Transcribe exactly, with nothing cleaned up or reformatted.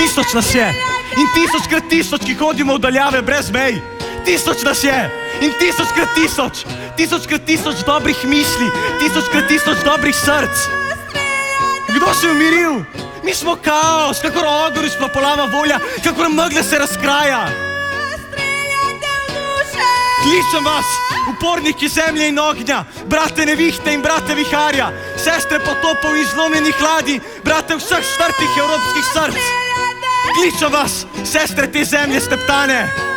Tisoč nas je in tisočkrat tisoč, ki hodimo v daljave brez mej. Tisoč nas je in tisočkrat tisoč, tisočkrat tisoč dobrih misli, tisočkrat tisoč dobrih src. Kdo se je umiril? Mi smo kaos, kakor ogor izplapolava volja, kakor megla se razkraja. Kličem vas, uporniki zemlje in ognja, brate nevihte in brate viharja, sestre potopov in zlomljenih ladij, brate vseh štrtih evropskih src. Kličem vas, sestre te zemlje steptane.